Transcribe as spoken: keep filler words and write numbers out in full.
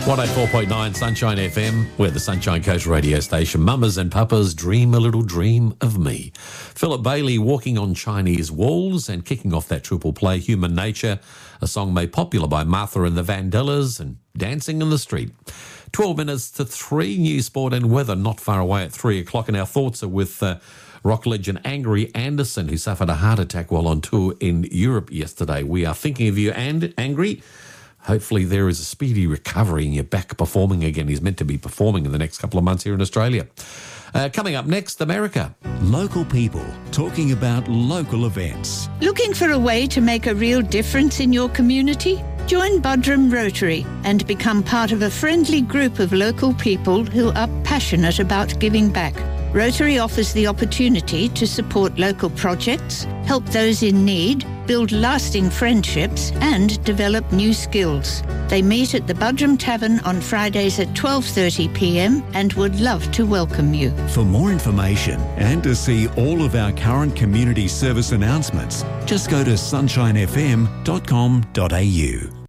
one oh four point nine Sunshine F M. We're the Sunshine Coast radio station. Mamas and papas, dream a little dream of me. Philip Bailey walking on Chinese walls and kicking off that triple play, Human Nature, a song made popular by Martha and the Vandellas and Dancing in the Street. twelve minutes to three, news, sport and weather not far away at three o'clock. And our thoughts are with uh, rock legend Angry Anderson, who suffered a heart attack while on tour in Europe yesterday. We are thinking of you, and Angry. Hopefully there is a speedy recovery and you're back performing again. He's meant to be performing in the next couple of months here in Australia. Uh, coming up next, America. Local people talking about local events. Looking for a way to make a real difference in your community? Join Budrum Rotary and become part of a friendly group of local people who are passionate about giving back. Rotary offers the opportunity to support local projects, help those in need, build lasting friendships and develop new skills. They meet at the Budrum Tavern on Fridays at twelve thirty p m and would love to welcome you. For more information and to see all of our current community service announcements, just go to sunshine f m dot com dot a u.